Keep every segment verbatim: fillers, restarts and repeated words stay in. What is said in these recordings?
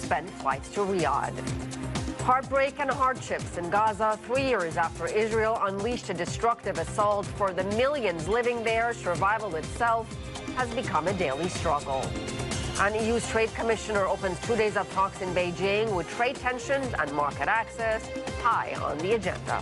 suspend flights to Riyadh. Heartbreak and hardships in Gaza three years after Israel unleashed a destructive assault for the millions living there. Survival itself has become a daily struggle. An E U's trade commissioner opens two days of talks in Beijing with trade tensions and market access high on the agenda.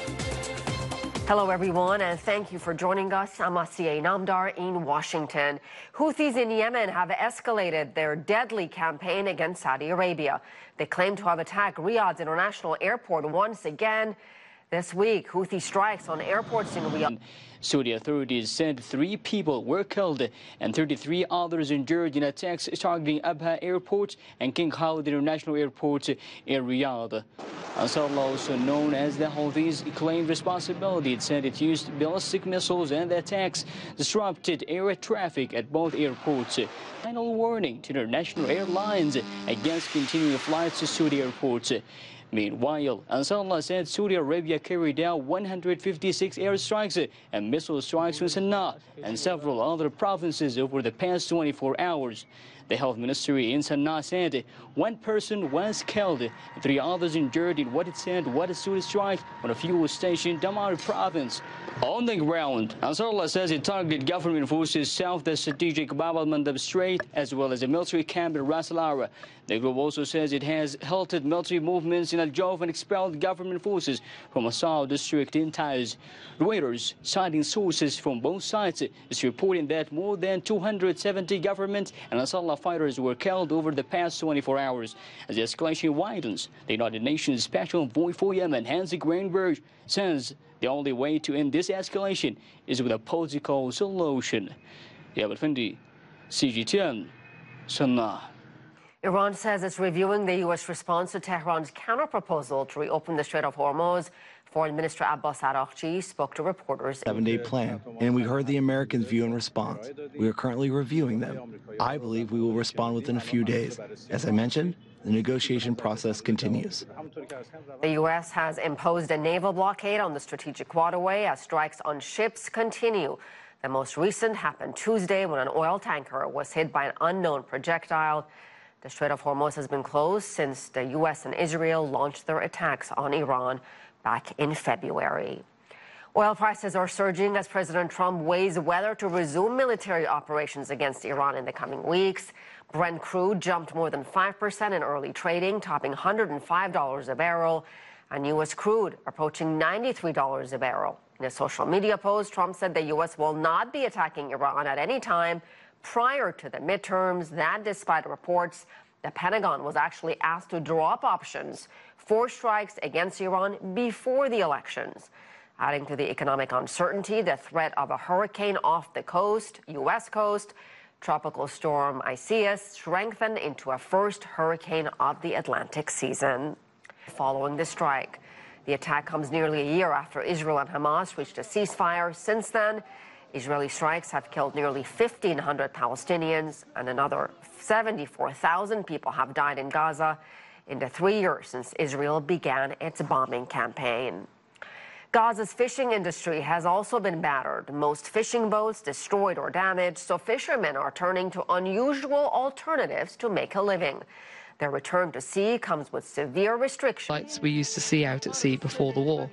Hello, everyone, and thank you for joining us. I'm Asiye Namdar in Washington. Houthis in Yemen have escalated their deadly campaign against Saudi Arabia. They claim to have attacked Riyadh's international airport once again. This week, Houthi strikes on airports in Riyadh. Saudi authorities said three people were killed and thirty-three others injured in attacks targeting Abha Airport and King Khalid International Airport in Riyadh. Ansarullah, also known as the Houthis, claimed responsibility. It said it used ballistic missiles and the attacks disrupted air traffic at both airports. Final warning to international airlines against continuing flights to Saudi airports. Meanwhile, Ansarullah said Saudi Arabia carried out one hundred fifty-six airstrikes and missile strikes in Sana'a and several other provinces over the past twenty-four hours. The health ministry in Sana'a said one person was killed and three others injured in what it said was a Saudi strike on a fuel station in Damar province. On the ground, Ansarullah says it targeted government forces south the strategic Bab al-Mandab Strait as well as a military camp in Ras Al-Ara. The group also says it has halted military movements in Al-Jawf and expelled government forces from Asal district in Taiz. Reuters, citing sources from both sides, is reporting that more than two hundred seventy government and Ansarullah fighters were killed over the past twenty-four hours. As the escalation widens, the United Nations Special Envoy for Yemen, Hansi Greenberg, says the only way to end this escalation is with a political solution. Yabal Fendi, C G T N, Sana'a. Iran says it's reviewing the U S response to Tehran's counterproposal to reopen the Strait of Hormuz. Foreign Minister Abbas Araghchi spoke to reporters. Seven-day plan, and we heard the Americans' view and response. We are currently reviewing them. I believe we will respond within a few days. As I mentioned, the negotiation process continues. The U S has imposed a naval blockade on the strategic waterway as strikes on ships continue. The most recent happened Tuesday when an oil tanker was hit by an unknown projectile. The Strait of Hormuz has been closed since the U S and Israel launched their attacks on Iran back in February. Oil prices are surging as President Trump weighs whether to resume military operations against Iran in the coming weeks. Brent crude jumped more than five percent in early trading, topping one hundred five dollars a barrel, and U S crude approaching ninety-three dollars a barrel. In a social media post, Trump said the U S will not be attacking Iran at any time prior to the midterms. That despite reports the Pentagon was actually asked to draw up options for strikes against Iran before the elections. Adding to the economic uncertainty, the threat of a hurricane off the coast, U S coast, Tropical storm Isaias strengthened into a first hurricane of the Atlantic season. Following the strike, the attack comes nearly a year after Israel and Hamas reached a ceasefire. Since then, Israeli strikes have killed nearly fifteen hundred Palestinians, and another seventy-four thousand people have died in Gaza in the three years since Israel began its bombing campaign. Gaza's fishing industry has also been battered. Most fishing boats destroyed or damaged, so fishermen are turning to unusual alternatives to make a living. Their return to sea comes with severe restrictions. Lights we used to see out at sea before the war.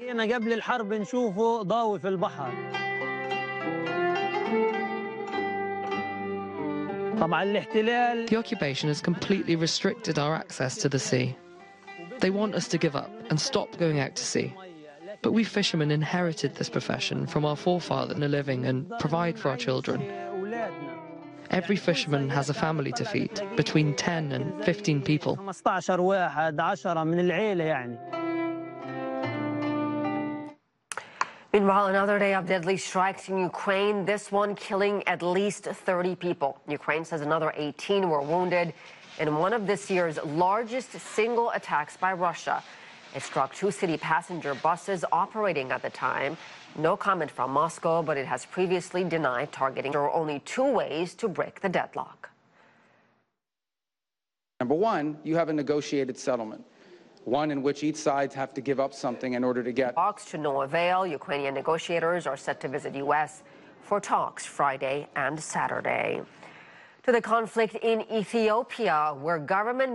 The occupation has completely restricted our access to the sea. They want us to give up and stop going out to sea. But we fishermen inherited this profession from our forefathers in a living and provide for our children. Every fisherman has a family to feed, between ten and fifteen people. Meanwhile, another day of deadly strikes in Ukraine, this one killing at least thirty people. Ukraine says another eighteen were wounded in one of this year's largest single attacks by Russia. It struck two city passenger buses operating at the time. No comment from Moscow, but it has previously denied targeting. There are only two ways to break the deadlock. Number one, you have a negotiated settlement, one in which each side have to give up something in order to get. Talks to no avail. Ukrainian negotiators are set to visit U S for talks Friday and Saturday. To the conflict in Ethiopia, where government